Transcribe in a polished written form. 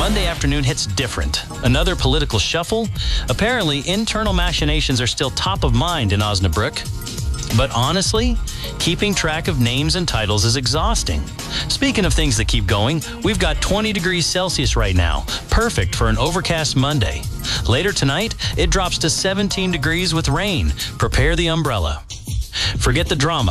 Monday afternoon hits different. Another political shuffle? Apparently, internal machinations are still top of mind in Osnabrück. But honestly, keeping track of names and titles is exhausting. Speaking of things that keep going, we've got 20 degrees Celsius right now, perfect for an overcast Monday. Later tonight, it drops to 17 degrees with rain. Prepare the umbrella. Forget the drama.